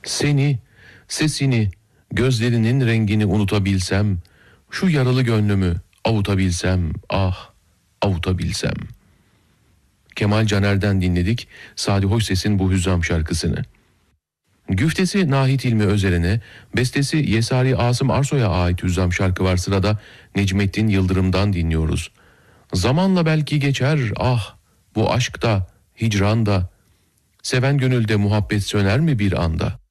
Seni, sesini, gözlerinin rengini unutabilsem, şu yaralı gönlümü avutabilsem, ah, avutabilsem. Kemal Caner'den dinledik Sadi Hoşses'in bu Hüzzam şarkısını. Güftesi Nahit İlmi Özeren'e, bestesi Yesari Asım Arsoy'a ait Hüzzam şarkı var sırada. Necmettin Yıldırım'dan dinliyoruz. Zamanla belki geçer, ah, bu aşk da, hicran da, seven gönülde muhabbet söner mi bir anda?